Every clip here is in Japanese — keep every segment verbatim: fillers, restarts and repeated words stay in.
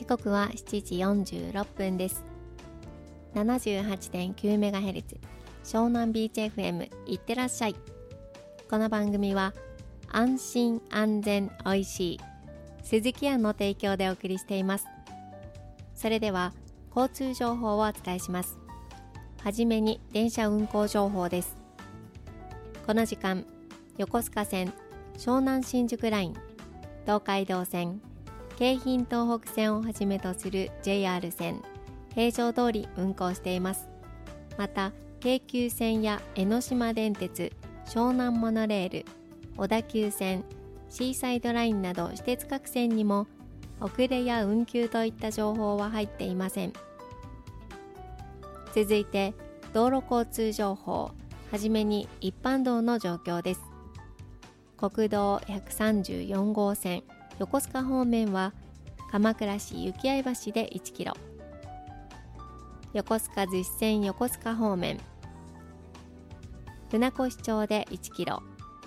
時刻はしちじよんじゅうろっぷんです。 ななじゅうはちてんきゅうメガヘルツ 湘南ビーチ エフエム いってらっしゃい。この番組は安心安全おいしい鈴木屋の提供でお送りしています。それでは交通情報をお伝えします。はじめに電車運行情報です。この時間、横須賀線、湘南新宿ライン、東海道線、京浜東北線をはじめとする ジェイアール 線、平常通り運行しています。また、京急線や江ノ島電鉄、湘南モノレール、小田急線、シーサイドラインなど私鉄各線にも遅れや運休といった情報は入っていません。続いて、道路交通情報、はじめに一般道の状況です。国道ひゃくさんじゅうよんごうせん、横須賀方面は鎌倉市幸合橋でいちキロ、横須賀逗子線横須賀方面、船越町でいちキロ、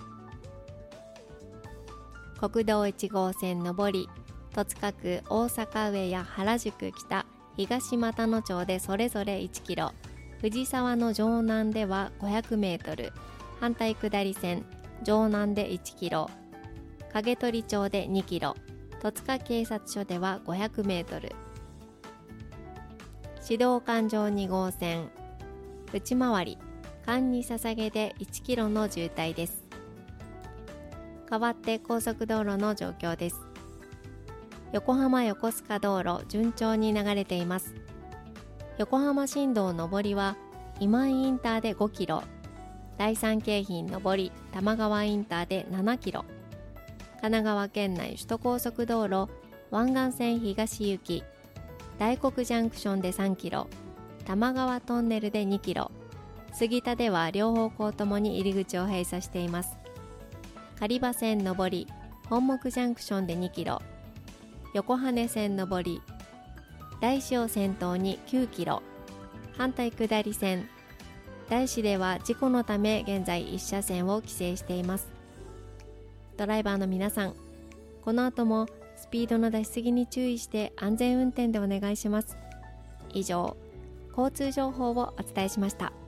国道いちごうせん上り、戸塚区大阪上や原宿北、東俣野町でそれぞれいちキロ、藤沢の城南ではごひゃくメートル、反対下り線、城南でいちキロ、影取町でにキロ、戸塚警察署ではごひゃくメートル、市道環状にごうせん、内回り、環に捧げでいちキロの渋滞です。代わって高速道路の状況です。横浜横須賀道路、順調に流れています。横浜新道上りは今井インターでごキロ、第三京浜上り玉川インターでななキロ、神奈川県内首都高速道路湾岸線東行き、大黒ジャンクションでさんキロ、玉川トンネルでにキロ、杉田では両方向ともに入り口を閉鎖しています。狩場線上り本木ジャンクションでにキロ、横羽線上り大師を先頭にきゅうキロ、反対下り線大師では事故のため現在いち車線を規制しています。ドライバーの皆さん、この後もスピードの出しすぎに注意して安全運転でお願いします。以上、交通情報をお伝えしました。